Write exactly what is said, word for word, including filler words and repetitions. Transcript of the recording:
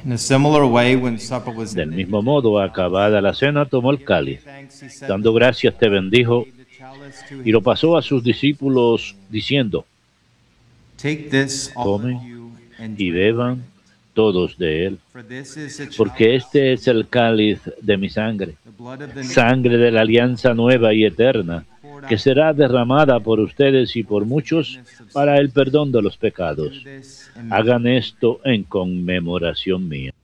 In a similar way, when supper was Del ended, mismo modo, acabada la cena, tomó el cáliz, thanks, he said to dando them, gracias, te bendijo, gave the chalice to y lo his pasó a sus disciples, discípulos, saying, diciendo, take this, all of tomen you, and y drink from beban it. todos de él, For this is the porque chalice, este es el cáliz de mi sangre, the blood of the new sangre de la alianza nueva y eterna, poured que out for será derramada por ustedes y for por the muchos forgiveness of para el sins. perdón de los Do pecados. this in Hagan remembrance esto en conmemoración mía.